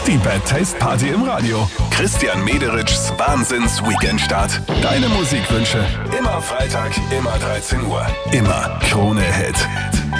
Die Bad Taste Party im Radio. Christian Mederitschs Wahnsinns-Weekendstart. Deine Musikwünsche. Immer Freitag, immer 13 Uhr. Immer Krone Hit.